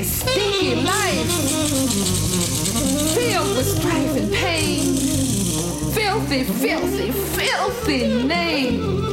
stinky life, filled with strife and pain. Filthy, filthy, filthy name.